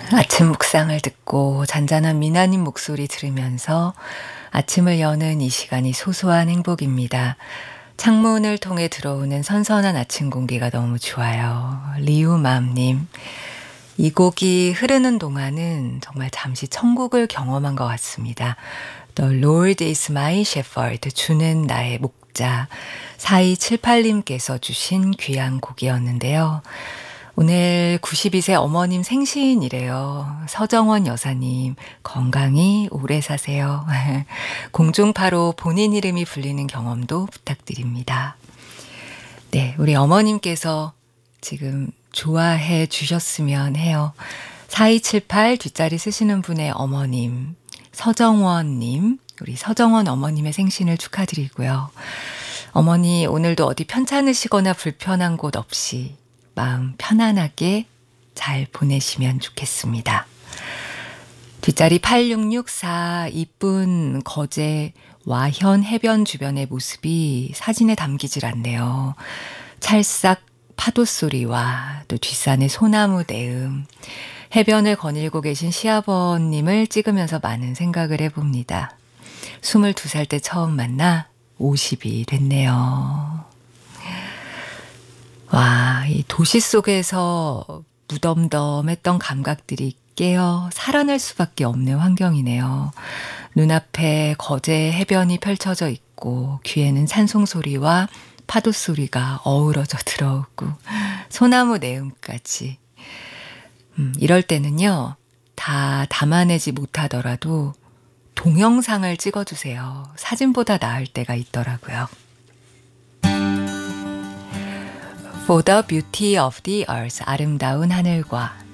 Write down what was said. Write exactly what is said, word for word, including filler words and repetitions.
아침 묵상을 듣고 잔잔한 미나님 목소리 들으면서 아침을 여는 이 시간이 소소한 행복입니다. 창문을 통해 들어오는 선선한 아침 공기가 너무 좋아요. 리우맘님, 이 곡이 흐르는 동안은 정말 잠시 천국을 경험한 것 같습니다. The Lord is my shepherd, 주는 나의 목자. 사이칠팔님께서 주신 귀한 곡이었는데요. 오늘 구십이 세 어머님 생신이래요. 서정원 여사님, 건강히 오래 사세요. 공중파로 본인 이름이 불리는 경험도 부탁드립니다. 네, 우리 어머님께서 지금 좋아해 주셨으면 해요. 사이칠팔 뒷자리 쓰시는 분의 어머님, 서정원님, 우리 서정원 어머님의 생신을 축하드리고요. 어머니 오늘도 어디 편찮으시거나 불편한 곳 없이 마음 편안하게 잘 보내시면 좋겠습니다. 뒷자리 팔육육사, 이쁜 거제 와현 해변 주변의 모습이 사진에 담기질 않네요. 찰싹 파도 소리와 또 뒷산의 소나무 내음, 해변을 거닐고 계신 시아버님을 찍으면서 많은 생각을 해봅니다. 스물두 살 때 처음 만나 오십이 됐네요. 와, 이 도시 속에서 무덤덤했던 감각들이 깨어 살아날 수밖에 없는 환경이네요. 눈앞에 거제 해변이 펼쳐져 있고 귀에는 산송 소리와 파도 소리가 어우러져 들어오고 소나무 내음까지. 음, 이럴 때는요, 다 담아내지 못하더라도 동영상을 찍어주세요. 사진보다 나을 때가 있더라고요. For the beauty of the earth, 아름다운 하늘과